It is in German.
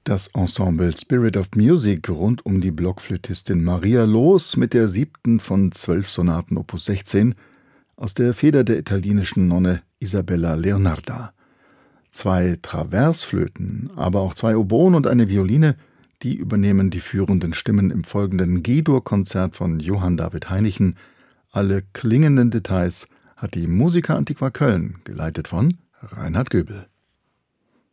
Das Ensemble Spirit of Music rund um die Blockflötistin Maria Loos mit der 7. von 12 Sonaten Opus 16 aus der Feder der italienischen Nonne Isabella Leonarda. 2 Traversflöten, aber auch 2 Oboen und eine Violine, die übernehmen die führenden Stimmen im folgenden G-Dur-Konzert von Johann David Heinichen. Alle klingenden Details hat die Musica Antiqua Köln, geleitet von Reinhard Göbel.